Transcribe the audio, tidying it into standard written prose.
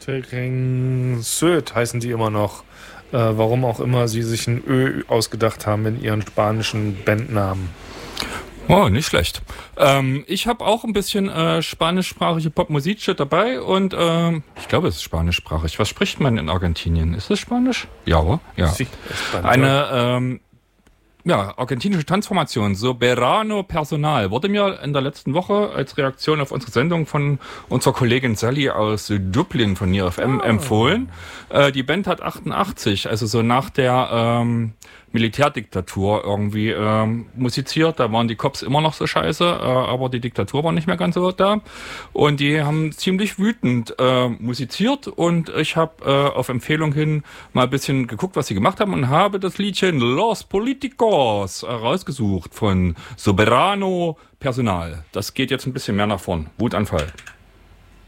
Söd heißen die immer noch. Warum auch immer sie sich ein Ö ausgedacht haben in ihren spanischen Bandnamen. Oh, nicht schlecht. Ich habe auch ein bisschen spanischsprachige Popmusik dabei und ich glaube, es ist spanischsprachig. Was spricht man in Argentinien? Ist es Spanisch? Ja, oder? Ja. Sí, Eine argentinische Tanzformation, Soberano Personal, wurde mir in der letzten Woche als Reaktion auf unsere Sendung von unserer Kollegin Sally aus Dublin von Neo FM empfohlen. Die Band hat 88, also so nach der Militärdiktatur irgendwie musiziert. Da waren die Cops immer noch so scheiße, aber die Diktatur war nicht mehr ganz so da. Und die haben ziemlich wütend musiziert und ich habe auf Empfehlung hin mal ein bisschen geguckt, was sie gemacht haben und habe das Liedchen Los Politicos rausgesucht von Soberano Personal. Das geht jetzt ein bisschen mehr nach vorn. Wutanfall.